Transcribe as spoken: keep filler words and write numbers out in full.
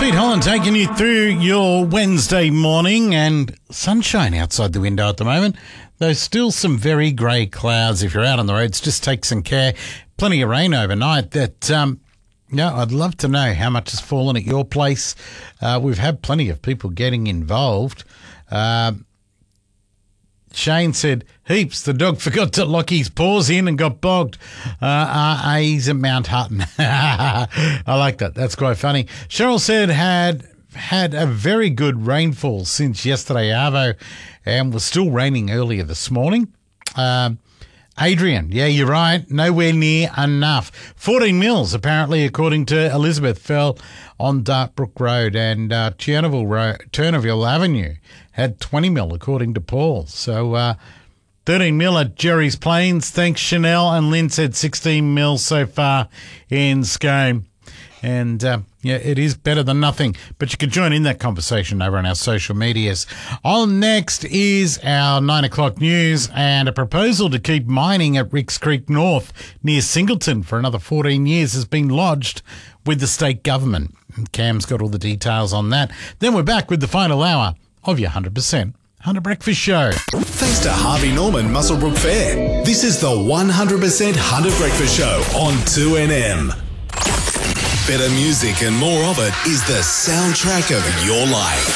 Pete Holland taking you through your Wednesday morning, and sunshine outside the window at the moment. There's still some very grey clouds. If you're out on the roads, just take some care. Plenty of rain overnight. That, um, yeah, I'd love to know how much has fallen at your place. Uh, we've had plenty of people getting involved. Uh, Shane said, heaps, the dog forgot to lock his paws in and got bogged. Uh, uh, he's at Mount Hutton. I like that. That's quite funny. Cheryl said had had a very good rainfall since yesterday, Arvo, and was still raining earlier this morning. Um, Adrian, yeah, you're right. Nowhere near enough. fourteen mils, apparently, according to Elizabeth, fell on Dartbrook Road, and uh, Turneville, Road, Turneville Avenue had twenty mil, according to Paul. So uh, thirteen mil at Jerry's Plains. Thanks, Chanel. And Lynn said sixteen mil so far in Scone. And, uh, yeah, it is better than nothing. But you can join in that conversation over on our social medias. On next is our nine o'clock news, and a proposal to keep mining at Ricks Creek North near Singleton for another fourteen years has been lodged with the state government. And Cam's got all the details on that. Then we're back with the final hour of your one hundred percent Hunter Breakfast Show. Thanks to Harvey Norman Muswellbrook Fair. This is the one hundred percent Hunter Breakfast Show on two N M. Better music and more of it is the soundtrack of your life.